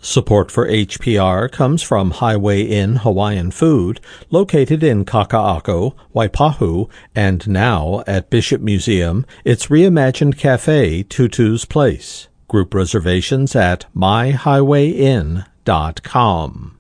Support for HPR comes from Highway Inn Hawaiian Food, located in Kaka'ako, Waipahu, and now at Bishop Museum, its reimagined cafe, Tutu's Place. Group reservations at myhighwayinn.com.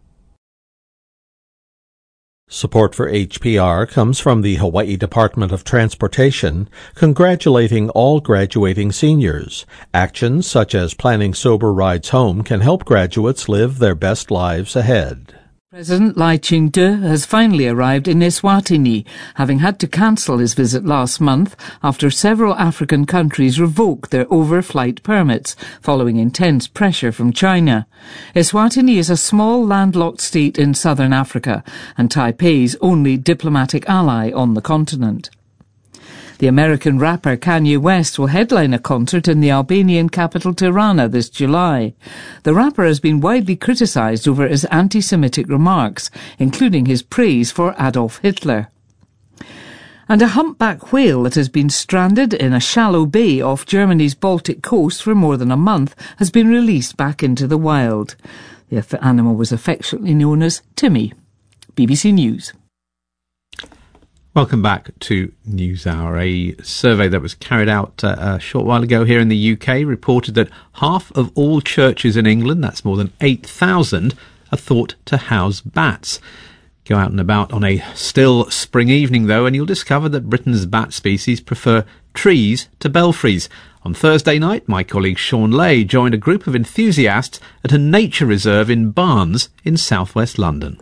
Support for HPR comes from the Hawaii Department of Transportation, congratulating all graduating seniors. Actions such as planning sober rides home can help graduates live their best lives ahead. President Lai Ching-te has finally arrived in Eswatini, having had to cancel his visit last month after several African countries revoked their overflight permits following intense pressure from China. Eswatini is a small landlocked state in southern Africa and Taipei's only diplomatic ally on the continent. The American rapper Kanye West will headline a concert in the Albanian capital Tirana this July. The rapper has been widely criticised over his anti-Semitic remarks, including his praise for Adolf Hitler. And a humpback whale that has been stranded in a shallow bay off Germany's Baltic coast for more than a month has been released back into the wild. The animal was affectionately known as Timmy. BBC News. Welcome back to NewsHour. A survey that was carried out a short while ago here in the UK reported that half of all churches in England, that's more than 8,000, are thought to house bats. Go out and about on a still spring evening, though, and you'll discover that Britain's bat species prefer trees to belfries. On Thursday night, my colleague Sean Lay joined a group of enthusiasts at a nature reserve in Barnes in southwest London.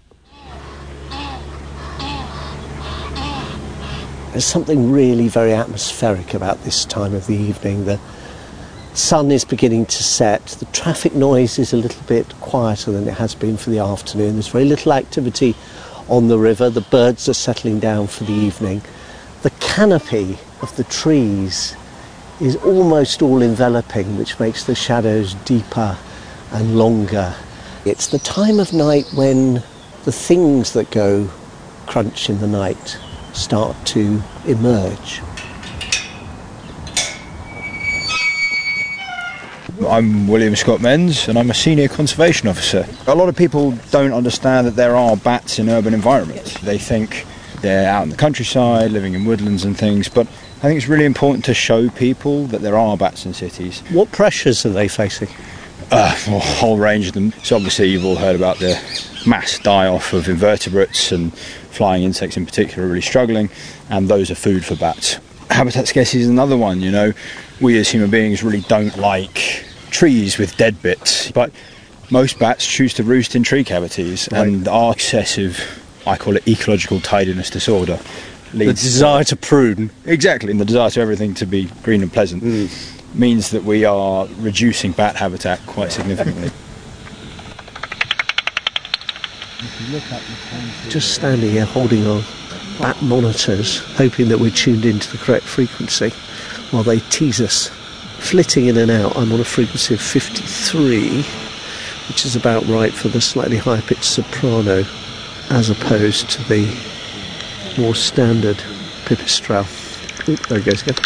There's something really very atmospheric about this time of the evening. The sun is beginning to set. The traffic noise is a little bit quieter than it has been for the afternoon. There's very little activity on the river. The birds are settling down for the evening. The canopy of the trees is almost all enveloping, which makes the shadows deeper and longer. It's the time of night when the things that go crunch in the night start to emerge. I'm William Scott Menz and I'm a senior conservation officer. A lot of people don't understand that there are bats in urban environments. They think they're out in the countryside, living in woodlands and things, but I think it's really important to show people that there are bats in cities. What pressures are they facing? A whole range of them. So obviously you've all heard about the mass die-off of invertebrates, and flying insects in particular are really struggling, and those are food for bats. Habitat scarcity is another one. You know, we as human beings really don't like trees with dead bits, but most bats choose to roost in tree cavities, right. And our excessive, I call it ecological tidiness disorder, leads the desire to prune. Exactly, and the desire to everything to be green and pleasant means that we are reducing bat habitat quite significantly. Just standing here holding our bat monitors, hoping that we're tuned into the correct frequency while they tease us. Flitting in and out, I'm on a frequency of 53, which is about right for the slightly higher pitched soprano, as opposed to the more standard pipistrelle. Oop, there it goes again.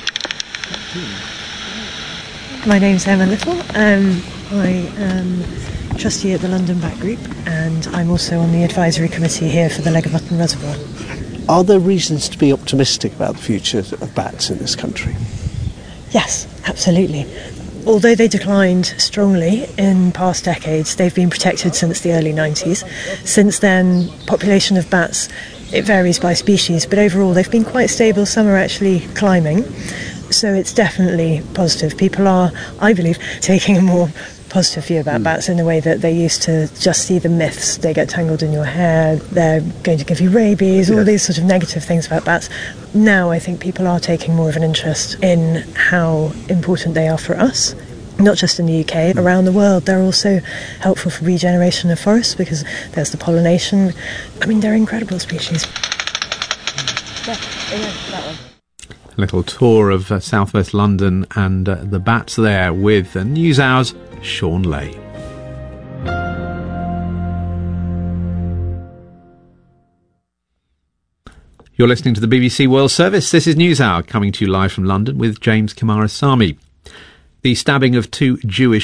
My name's Emma Little. I am trustee at the London Bat Group, and I'm also on the advisory committee here for the Leg of Mutton Reservoir. Are there reasons to be optimistic about the future of bats in this country? Yes, absolutely. Although they declined strongly in past decades, they've been protected since the early 90s. Since then, population of bats, it varies by species, but overall they've been quite stable. Some are actually climbing. So it's definitely positive. People are, I believe, taking a more positive view about bats in a way that they used to just see the myths. They get tangled in your hair, they're going to give you rabies, all these sort of negative things about bats. Now I think people are taking more of an interest in how important they are for us. Not just in the UK, around the world. They're also helpful for regeneration of forests because there's the pollination. I mean, they're incredible species. Yeah, that one. A little tour of southwest London and the bats there with NewsHour's Sean Lay. You're listening to the BBC World Service. This is NewsHour, coming to you live from London with James Kamarasamy. The stabbing of two Jewish